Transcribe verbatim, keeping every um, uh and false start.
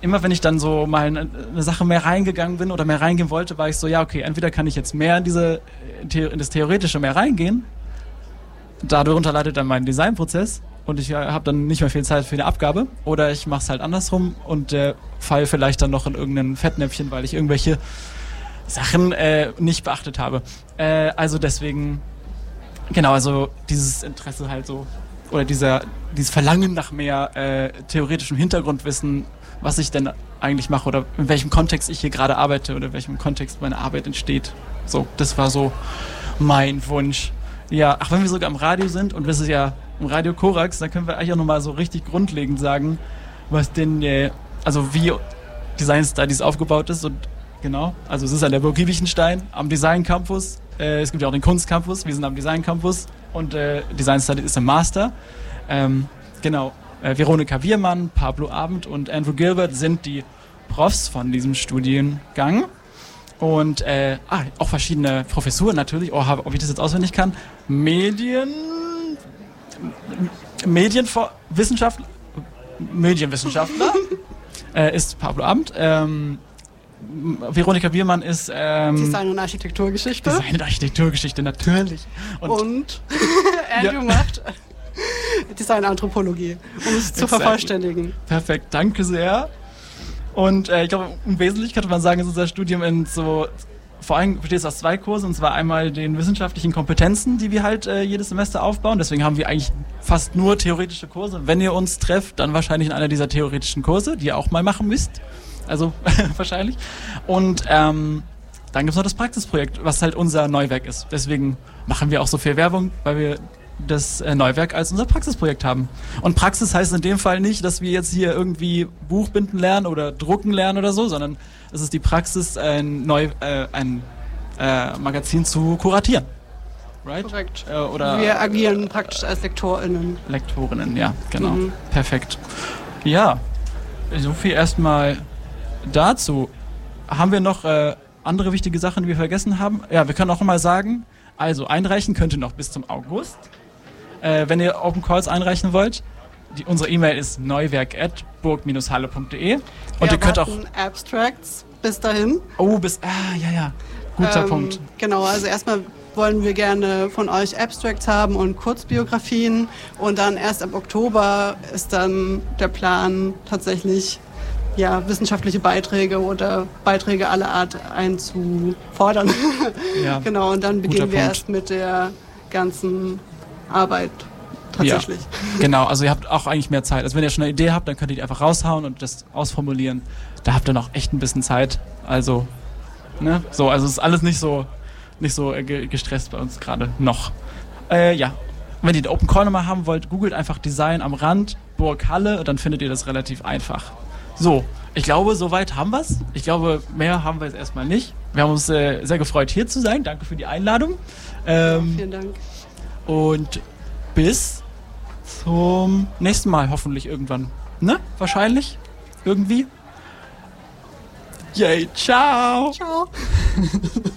immer wenn ich dann so mal eine, eine Sache mehr reingegangen bin oder mehr reingehen wollte, war ich so, ja, okay, entweder kann ich jetzt mehr in diese in das Theoretische mehr reingehen, darunter leidet dann mein Designprozess und ich habe dann nicht mehr viel Zeit für eine Abgabe, oder ich mache es halt andersrum und äh, fall vielleicht dann noch in irgendein Fettnäpfchen, weil ich irgendwelche Sachen äh, nicht beachtet habe. Äh, also deswegen, genau, also dieses Interesse halt so, oder dieser, dieses Verlangen nach mehr äh, theoretischem Hintergrundwissen, was ich denn eigentlich mache oder in welchem Kontext ich hier gerade arbeite oder in welchem Kontext meine Arbeit entsteht. So, das war so mein Wunsch. Ja, ach, wenn wir sogar im Radio sind und wir sind ja im Radio Korax, dann können wir eigentlich auch nochmal so richtig grundlegend sagen, was denn, äh, also wie Design Studies aufgebaut ist und genau, also es ist an der Burg Giebichenstein am Design Campus, äh, es gibt ja auch den Kunst Campus, wir sind am Design Campus und äh, Design Studies ist im Master. Ähm, genau, äh, Veronika Wiermann, Pablo Abend und Andrew Gilbert sind die Profs von diesem Studiengang. Und äh, ah, auch verschiedene Professuren natürlich, oh, ob ich das jetzt auswendig kann. Medien... Medienwissenschaftler... Medienwissenschaftler äh, ist Pablo Abend. Ähm, Veronika Wiermann ist... Ähm, Design- und Architekturgeschichte. Design- und Architekturgeschichte, natürlich. Und, und Andrew ja. macht Designanthropologie, um es zu vervollständigen. Perfekt, danke sehr. Und äh, ich glaube, im Wesentlichen könnte man sagen, ist unser Studium in so, vor allem besteht es aus zwei Kursen, und zwar einmal den wissenschaftlichen Kompetenzen, die wir halt äh, jedes Semester aufbauen. Deswegen haben wir eigentlich fast nur theoretische Kurse. Wenn ihr uns trefft, dann wahrscheinlich in einer dieser theoretischen Kurse, die ihr auch mal machen müsst. Also wahrscheinlich. Und ähm, dann gibt es noch das Praxisprojekt, was halt unser Neuwerk ist. Deswegen machen wir auch so viel Werbung, weil wir das äh, Neuwerk als unser Praxisprojekt haben. Und Praxis heißt in dem Fall nicht, dass wir jetzt hier irgendwie Buchbinden lernen oder drucken lernen oder so, sondern es ist die Praxis, ein, neu, äh, ein äh, Magazin zu kuratieren. Right? Korrekt. Äh, oder, wir agieren äh, praktisch als LektorInnen. Lektorinnen, ja, genau. Mhm. Perfekt. Ja, so viel erstmal dazu. Haben wir noch äh, andere wichtige Sachen, die wir vergessen haben? Ja, wir können auch mal sagen, also einreichen könnt ihr noch bis zum August. Äh, wenn ihr Open Calls einreichen wollt, die, unsere E-Mail ist neuwerk at burg halle punkt de. Und wir ihr könnt auch Abstracts bis dahin. Oh, bis ah ja ja, guter ähm, Punkt. Genau, also erstmal wollen wir gerne von euch Abstracts haben und Kurzbiografien, und dann erst ab Oktober ist dann der Plan, tatsächlich ja, wissenschaftliche Beiträge oder Beiträge aller Art einzufordern. Ja, genau, und dann beginnen wir Punkt. erst mit der ganzen Arbeit tatsächlich. Ja, genau, also ihr habt auch eigentlich mehr Zeit. Also wenn ihr schon eine Idee habt, dann könnt ihr die einfach raushauen und das ausformulieren. Da habt ihr noch echt ein bisschen Zeit. Also, ne? So, also es ist alles nicht so, nicht so äh, gestresst bei uns gerade noch. Äh, ja, wenn ihr die Open Call nochmal haben wollt, googelt einfach Design am Rand, Burg Halle, dann findet ihr das relativ einfach. So, ich glaube, soweit haben wir es. Ich glaube, mehr haben wir jetzt erstmal nicht. Wir haben uns äh, sehr gefreut, hier zu sein. Danke für die Einladung. Ähm, ja, vielen Dank. Und bis zum nächsten Mal hoffentlich irgendwann. Ne? Wahrscheinlich? Irgendwie? Yay, ciao! Ciao!